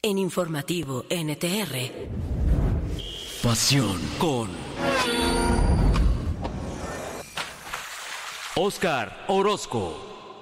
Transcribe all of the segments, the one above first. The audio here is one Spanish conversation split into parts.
En Informativo NTR. Pasión con Óscar Orozco.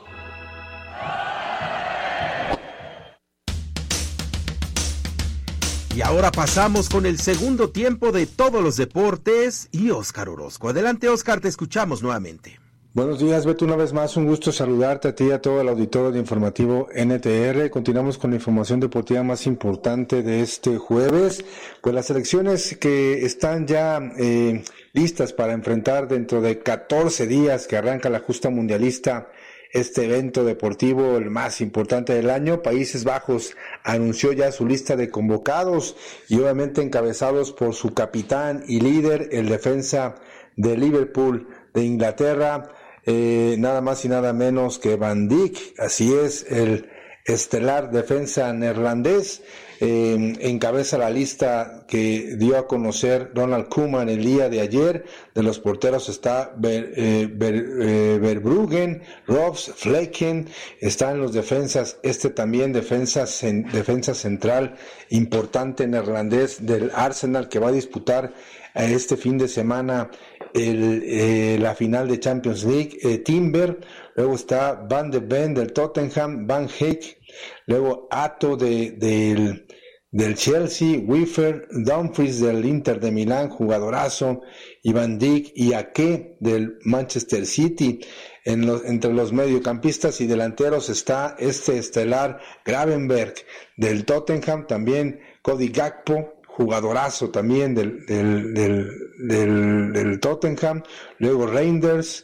Y ahora pasamos con el segundo tiempo de todos los deportes y Óscar Orozco. Adelante, Óscar, te escuchamos nuevamente. Buenos días, Beto, una vez más, un gusto saludarte a ti y a todo el auditorio de Informativo NTR. Continuamos con la información deportiva más importante de este jueves. Pues las selecciones que están ya listas para enfrentar dentro de 14 días que arranca la justa mundialista, este evento deportivo, el más importante del año. Países Bajos anunció ya su lista de convocados y obviamente encabezados por su capitán y líder, el defensa de Liverpool de Inglaterra, nada más y nada menos que Van Dijk. Así es, el estelar defensa neerlandés encabeza la lista que dio a conocer Ronald Koeman el día de ayer. De los porteros está Verbruggen, Robs, Flecken, están los defensas, también defensa central importante neerlandés del Arsenal, que va a disputar este fin de semana la final de Champions League, Timber. Luego está Van de Ven del Tottenham, Van Heek, luego Ato del Chelsea, Wiffer, Dumfries del Inter de Milán, jugadorazo, y Van Dijk y Ake del Manchester City. Entre los mediocampistas y delanteros está estelar Gravenberch del Tottenham, también Cody Gakpo, jugadorazo también del Tottenham, luego Reinders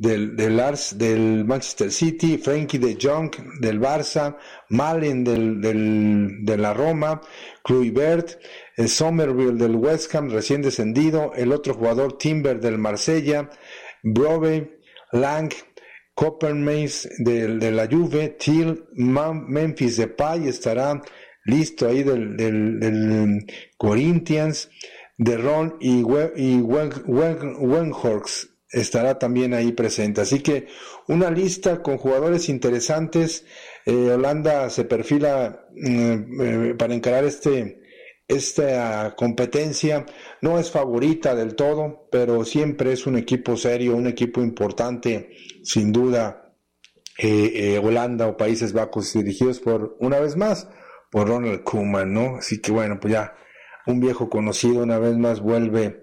del Manchester City, Frenkie de Jong del Barça, Malen de la Roma, Kluivert, Somerville del West Ham recién descendido, el otro jugador Timber del Marsella, Brobbey, Lang, Coppermace de la Juve, Thiel, Memphis Depay estará listo ahí del Corinthians, de Ron y Wenhorst estará también ahí presente. Así que una lista con jugadores interesantes. Holanda se perfila para encarar esta competencia. No es favorita del todo, pero siempre es un equipo serio, un equipo importante, sin duda. Holanda o Países Bajos, dirigidos una vez más por Ronald Koeman, ¿no? Así que bueno, pues ya un viejo conocido una vez más vuelve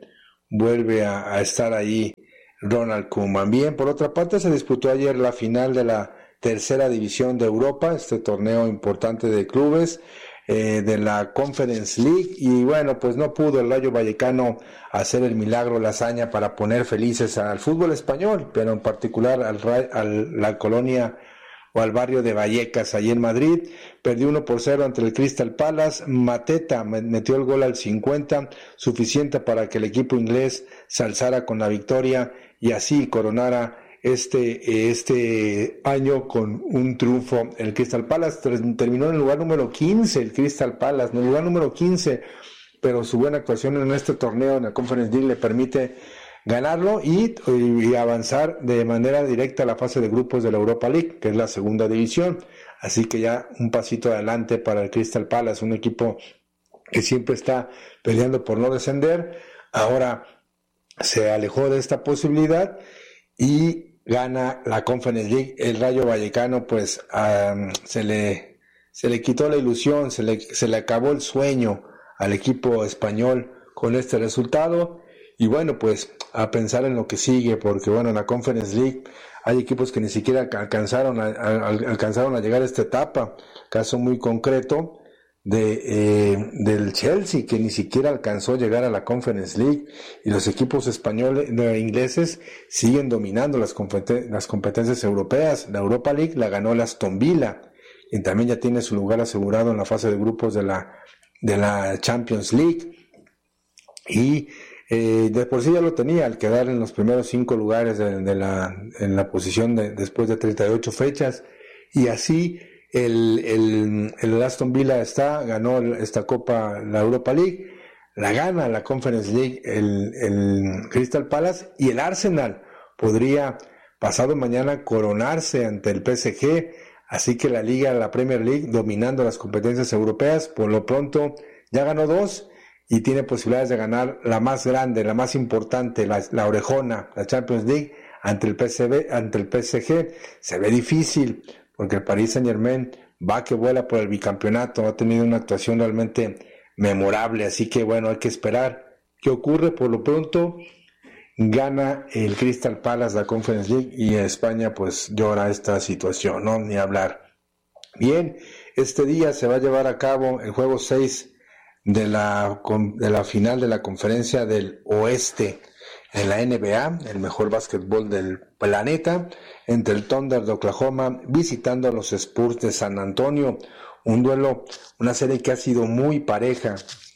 a estar ahí Ronald Koeman. Bien, por otra parte se disputó ayer la final de la tercera división de Europa, este torneo importante de clubes de la Conference League, y bueno, pues no pudo el Rayo Vallecano hacer el milagro, la hazaña para poner felices al fútbol español, pero en particular a la colonia o al barrio de Vallecas, allí en Madrid. Perdió 1-0 ante el Crystal Palace. Mateta metió el gol al 50, suficiente para que el equipo inglés se alzara con la victoria y así coronara este año con un triunfo. El Crystal Palace terminó en el lugar número 15, el Crystal Palace, en el lugar número 15, pero su buena actuación en este torneo, en la Conference League, le permite ganarlo y avanzar de manera directa a la fase de grupos de la Europa League, que es la segunda división. Así que ya un pasito adelante para el Crystal Palace, un equipo que siempre está peleando por no descender. Ahora se alejó de esta posibilidad y gana la Conference League. El Rayo Vallecano, pues se le quitó la ilusión, se le acabó el sueño al equipo español con este resultado. Y bueno, pues a pensar en lo que sigue, porque bueno, en la Conference League hay equipos que ni siquiera alcanzaron a llegar a esta etapa. Caso muy concreto del Chelsea, que ni siquiera alcanzó a llegar a la Conference League, y los equipos ingleses siguen dominando las competencias europeas. La Europa League la ganó el Aston Villa, y también ya tiene su lugar asegurado en la fase de grupos de la Champions League, y de por sí ya lo tenía al quedar en los primeros 5 lugares en la posición después de 38 fechas, y así el Aston Villa ganó esta copa, la Europa League, la gana la Conference League el Crystal Palace, y el Arsenal podría pasado mañana coronarse ante el PSG, Así que la Premier League, dominando las competencias europeas, por lo pronto ya ganó 2 y tiene posibilidades de ganar la más grande, la más importante, la orejona, la Champions League, ante el PSG. Se ve difícil, porque el Paris Saint-Germain va que vuela por el bicampeonato, ha tenido una actuación realmente memorable, así que bueno, hay que esperar qué ocurre. Por lo pronto gana el Crystal Palace la Conference League y España pues llora esta situación, ¿no? Ni hablar. Bien, este día se va a llevar a cabo el juego 6 de la final de la Conferencia del Oeste en la NBA, el mejor básquetbol del planeta, entre el Thunder de Oklahoma visitando a los Spurs de San Antonio. Un duelo, una serie que ha sido muy pareja.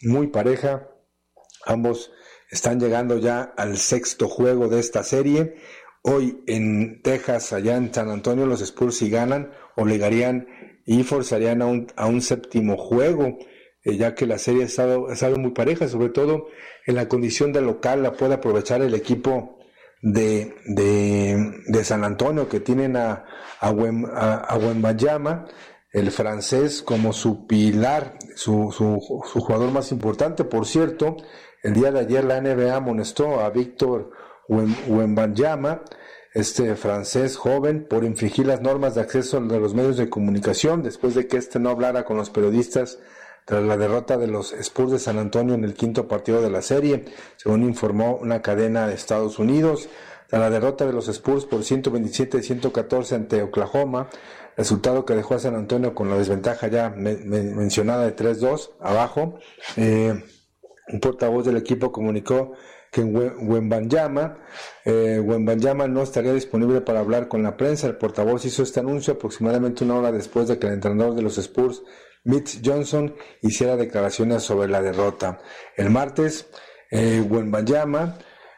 Ambos están llegando ya al 6º juego de esta serie. Hoy en Texas, allá en San Antonio, los Spurs, si ganan, obligarían y forzarían a un 7º juego, ya que la serie ha estado muy pareja, sobre todo en la condición de local. La puede aprovechar el equipo de San Antonio, que tienen a Wembanyama, el francés, como su pilar, su jugador más importante. Por cierto, el día de ayer la NBA amonestó a Víctor Wembanyama, este francés joven, por infringir las normas de acceso de los medios de comunicación, después de que no hablara con los periodistas tras la derrota de los Spurs de San Antonio en el 5º partido de la serie, según informó una cadena de Estados Unidos. Tras la derrota de los Spurs por 127-114 ante Oklahoma, resultado que dejó a San Antonio con la desventaja ya mencionada de 3-2 abajo, un portavoz del equipo comunicó que Wembanyama no estaría disponible para hablar con la prensa. El portavoz hizo este anuncio aproximadamente una hora después de que el entrenador de los Spurs, Mitch Johnson, hiciera declaraciones sobre la derrota. El martes, Wembanyama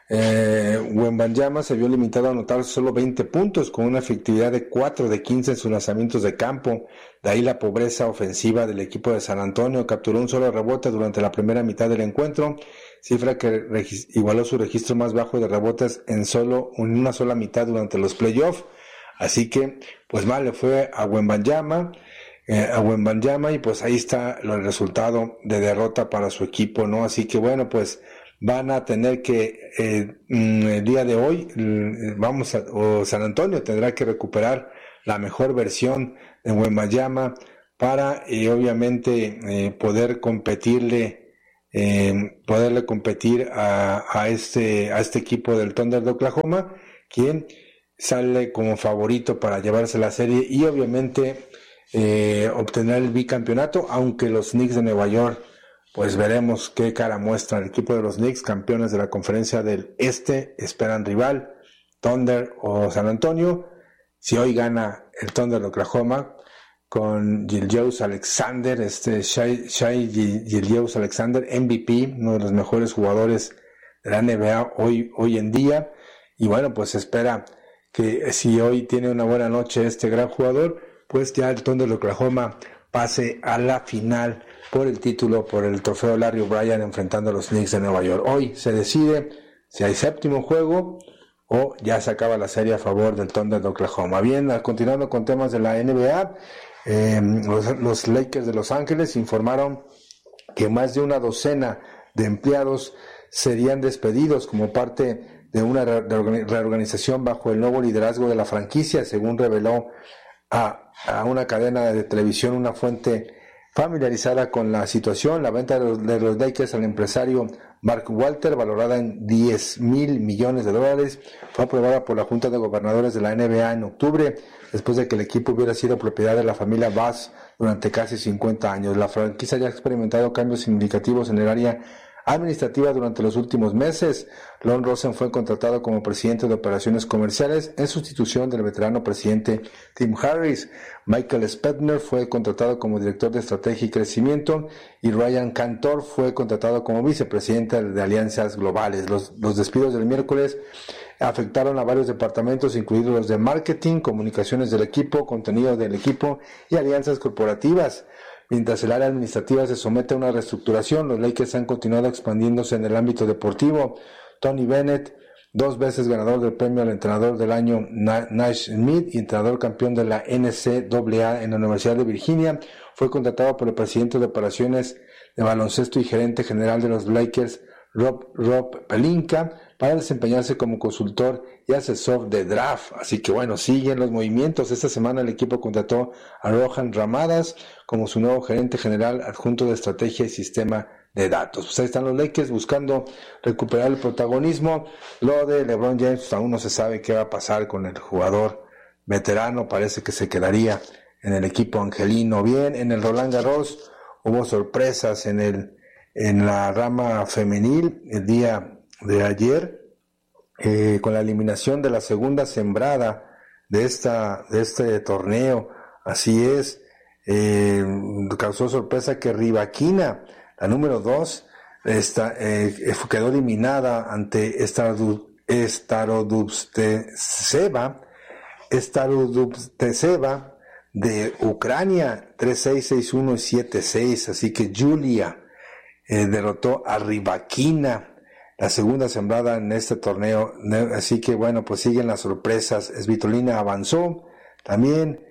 se vio limitado a anotar solo 20 puntos con una efectividad de 4 de 15 en sus lanzamientos de campo. De ahí la pobreza ofensiva del equipo de San Antonio. Capturó un solo rebote durante la primera mitad del encuentro, cifra que igualó su registro más bajo de rebotes en una sola mitad durante los playoffs. Así que pues mal le fue a Wembanyama y pues ahí está el resultado de derrota para su equipo, ¿no? Así que bueno, pues van a tener que el día de hoy San Antonio tendrá que recuperar la mejor versión de Wembanyama para obviamente poderle competir a este equipo del Thunder de Oklahoma, quien sale como favorito para llevarse la serie y obviamente obtener el bicampeonato, aunque los Knicks de Nueva York, pues veremos qué cara muestra el equipo de los Knicks, campeones de la Conferencia del Este, esperan rival, Thunder o San Antonio. Si hoy gana el Thunder de Oklahoma con Gilgeous Alexander, Shai Gilgeous Alexander, MVP, uno de los mejores jugadores de la NBA hoy en día, y bueno, pues espera que si hoy tiene una buena noche este gran jugador, pues ya el Thunder de Oklahoma pase a la final por el título, por el trofeo Larry O'Brien, enfrentando a los Knicks de Nueva York. Hoy se decide si hay 7º juego o ya se acaba la serie a favor del Thunder de Oklahoma. Bien, continuando con temas de la NBA, los Lakers de Los Ángeles informaron que más de una docena de empleados serían despedidos como parte de una reorganización bajo el nuevo liderazgo de la franquicia, según reveló a una cadena de televisión una fuente familiarizada con la situación. La venta de los Lakers al empresario Mark Walter, valorada en $10 mil millones, fue aprobada por la Junta de Gobernadores de la NBA en octubre, después de que el equipo hubiera sido propiedad de la familia Bass durante casi 50 años. La franquicia ya ha experimentado cambios significativos en el área administrativa durante los últimos meses. Lon Rosen fue contratado como presidente de operaciones comerciales en sustitución del veterano presidente Tim Harris. Michael Spetner fue contratado como director de estrategia y crecimiento y Ryan Cantor fue contratado como vicepresidente de alianzas globales. Los despidos del miércoles afectaron a varios departamentos, incluidos los de marketing, comunicaciones del equipo, contenido del equipo y alianzas corporativas. Mientras el área administrativa se somete a una reestructuración, los Lakers han continuado expandiéndose en el ámbito deportivo. Tony Bennett, 2 veces ganador del premio al entrenador del año Naismith y entrenador campeón de la NCAA en la Universidad de Virginia. Fue contratado por el presidente de operaciones de baloncesto y gerente general de los Lakers, Rob Pelinka, para desempeñarse como consultor y asesor de draft. Así que bueno, siguen los movimientos. Esta semana el equipo contrató a Rohan Ramadas como su nuevo gerente general adjunto de estrategia y sistema de datos. Pues ahí están los Lakers buscando recuperar el protagonismo. Lo de LeBron James, aún no se sabe qué va a pasar con el jugador veterano. Parece que se quedaría en el equipo angelino. Bien, en el Roland Garros hubo sorpresas en la rama femenil el día de ayer, con la eliminación de la segunda sembrada de este torneo. Así es, causó sorpresa que Rybakina, la número 2, quedó eliminada ante Starodubtseva de Ucrania, 3-6, 6-1 y 7-6. Así que Julia derrotó a Rybakina, la segunda sembrada en este torneo. Así que bueno, pues siguen las sorpresas. Svitolina avanzó, también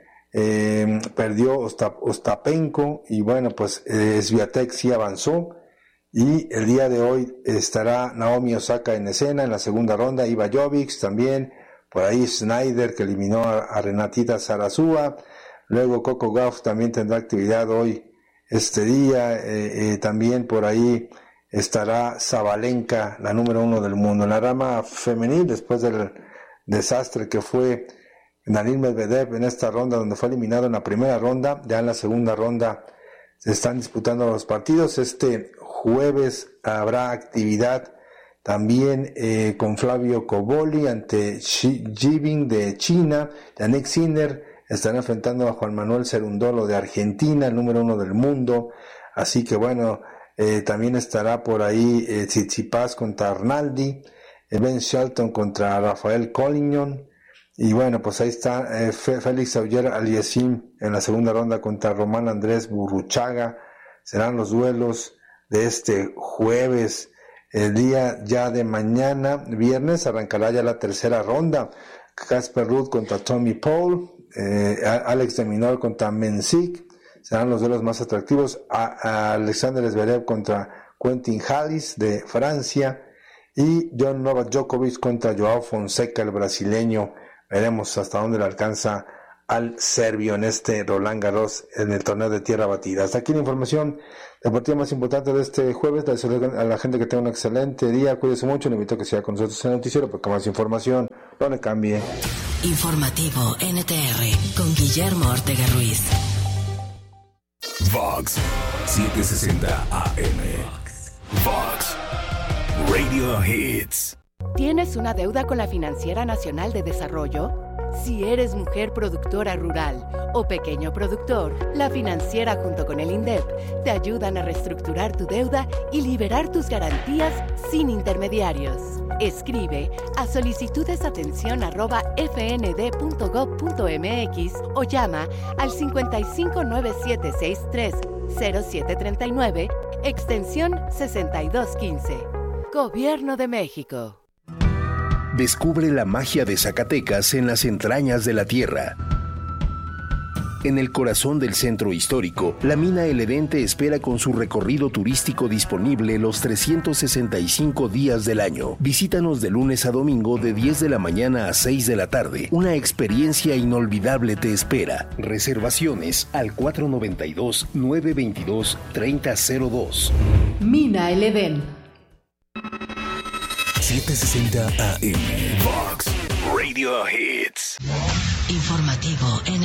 perdió Ostapenko, y bueno, pues Swiatek sí avanzó. Y el día de hoy estará Naomi Osaka en escena en la segunda ronda, Iva Jovic también, por ahí Snyder, que eliminó a Renatita Zarazúa. Luego Coco Gauff también tendrá actividad hoy este día. También por ahí estará Sabalenka, la número 1 del mundo. En la rama femenil, después del desastre que fue Daniil Medvedev en esta ronda, donde fue eliminado en la primera ronda, ya en la segunda ronda se están disputando los partidos. Este jueves habrá actividad también con Flavio Cobolli ante Xi Jinping de China. Yannick Sinner estará enfrentando a Juan Manuel Cerundolo de Argentina, el número 1 del mundo. Así que bueno, también estará por ahí Tsitsipas contra Arnaldi, Ben Shelton contra Rafael Collignon. Y bueno, pues ahí está Félix Auger-Aliassime en la segunda ronda contra Román Andrés Burruchaga. Serán los duelos de este jueves. El día ya de mañana, viernes, arrancará ya la tercera ronda. Casper Ruud contra Tommy Paul, Alex de Minaur contra Mensik. Serán los duelos más atractivos. Alexander Zverev contra Quentin Halys de Francia. Y John Novak Djokovic contra Joao Fonseca, el brasileño. Veremos hasta dónde le alcanza al serbio en este Roland Garros, en el torneo de tierra batida. Hasta aquí la información deportiva más importante de este jueves. Les deseo a la gente que tenga un excelente día. Cuídese mucho. Le invito a que siga con nosotros en el noticiero, porque más información no le cambie. Informativo NTR con Guillermo Ortega Ruiz. Vox 760 AM. Vox Radio Hits. ¿Tienes una deuda con la Financiera Nacional de Desarrollo? Si eres mujer productora rural o pequeño productor, la Financiera junto con el INDEP te ayudan a reestructurar tu deuda y liberar tus garantías sin intermediarios. Escribe a solicitudesatención@fnd.gov.mx o llama al 5597630739, extensión 6215. Gobierno de México. Descubre la magia de Zacatecas en las entrañas de la tierra. En el corazón del centro histórico, la mina El Edén te espera con su recorrido turístico disponible los 365 días del año. Visítanos de lunes a domingo de 10 de la mañana a 6 de la tarde. Una experiencia inolvidable te espera. Reservaciones al 492-922-3002. Mina El Edén. 760 AM. Vox Radio Hits. Informativo